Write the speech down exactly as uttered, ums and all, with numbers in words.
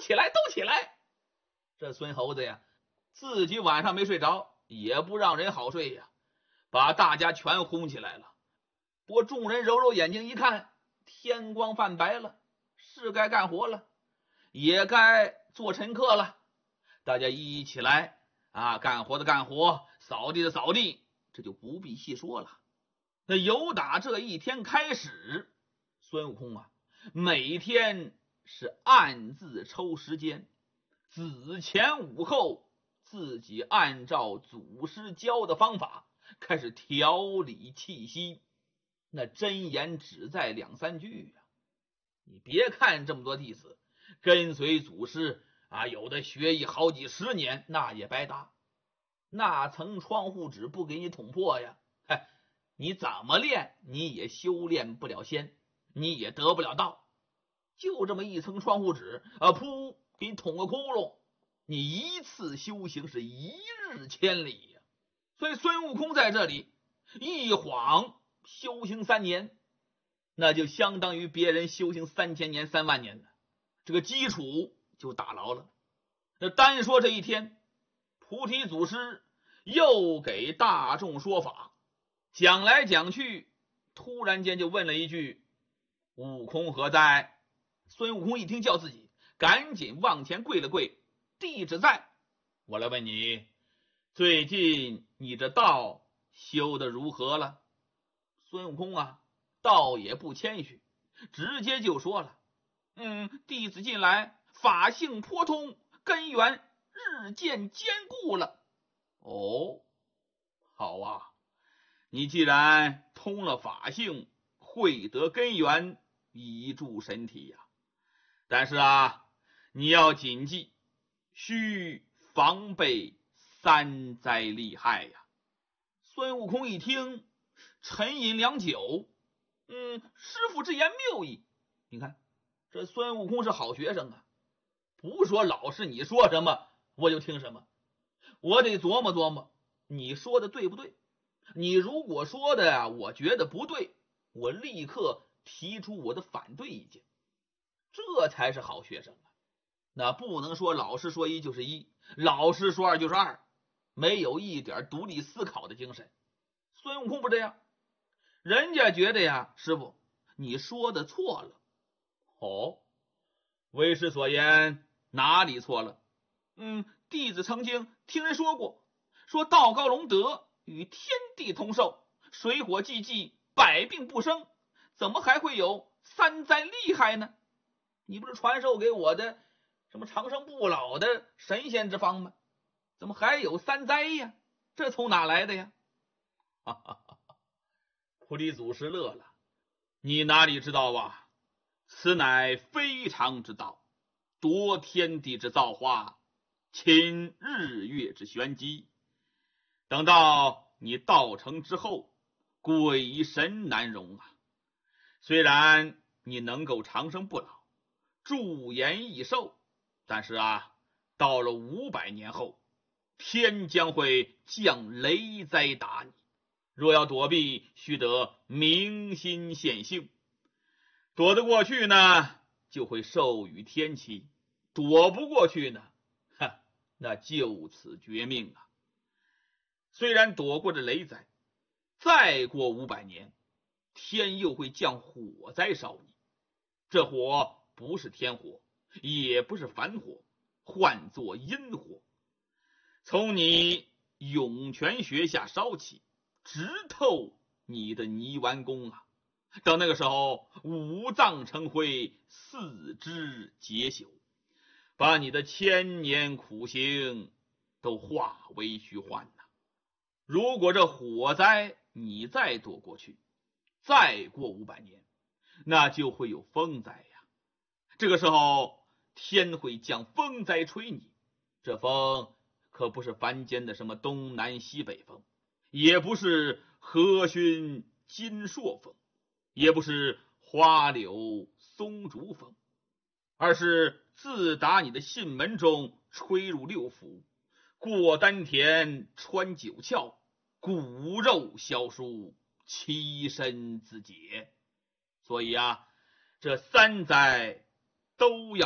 起来，都起来！这孙猴子呀，自己晚上没睡着，也不让人好睡呀，把大家全轰起来了。不过众人揉揉眼睛一看，天光泛白了，是该干活了，也该做晨课了。大家一起来啊，干活的干活，扫地的扫地，这就不必细说了。那由打这一天开始，孙悟空啊，每天是暗自抽时间，子前午后，自己按照祖师教的方法开始调理气息。那真言只在两三句啊！你别看这么多弟子跟随祖师啊，有的学艺好几十年，那也白搭。那层窗户纸不给你捅破呀，嗨，你怎么练你也修炼不了仙，你也得不了道。就这么一层窗户纸啊，噗，给你捅个窟窿，你一次修行是一日千里呀。所以孙悟空在这里一晃修行三年，那就相当于别人修行三千年三万年的，这个基础就打牢了。那单说这一天，菩提祖师又给大众说法，讲来讲去，突然间就问了一句：悟空何在？孙悟空一听叫自己，赶紧往前跪了跪，弟子在。我来问你，最近你这道修得如何了？孙悟空啊，倒也不谦虚，直接就说了：嗯，弟子近来法性颇通，根源日渐坚固了。哦，好啊，你既然通了法性，会得根源，以助身体呀。但是啊，你要谨记，需防备三灾厉害呀。孙悟空一听，沉吟良久，嗯，师父之言谬矣。你看，这孙悟空是好学生啊，不说老师你说什么我就听什么，我得琢磨琢磨你说的对不对。你如果说的呀，我觉得不对，我立刻提出我的反对意见，这才是好学生啊。那不能说老师说一就是一，老师说二就是二，没有一点独立思考的精神。孙悟空不这样，人家觉得呀，师傅你说的错了。哦，为师所言哪里错了？嗯，弟子曾经听人说过，说道高龙德与天地同寿，水火既济，百病不生，怎么还会有三灾厉害呢？你不是传授给我的什么长生不老的神仙之方吗？怎么还有三灾呀？这从哪来的呀？哈哈哈哈！菩提祖师乐了，你哪里知道啊？此乃非常之道，夺天地之造化，侵日月之玄机。等到你道成之后，鬼神难容啊！虽然你能够长生不老，驻颜益寿，但是啊，到了五百年后，天将会降雷灾打你。若要躲避，须得明心现性。躲得过去呢，就会受与天欺；躲不过去呢，哈，那就此绝命啊！虽然躲过这雷灾，再过五百年，天又会降火灾烧你。这火不是天火，也不是凡火，唤作阴火，从你涌泉穴下烧起，直透你的泥丸宫啊！到那个时候，五脏成灰，四肢皆朽，把你的千年苦行都化为虚幻呐！如果这火灾你再躲过去，再过五百年，那就会有风灾呀。这个时候，天会降风灾吹你，这风可不是凡间的什么东南西北风，也不是和煦金朔风，也不是花柳松竹风，而是自打你的信门中吹入六腑，过丹田，穿九窍，骨肉消疏，其身自解。所以啊，这三灾都要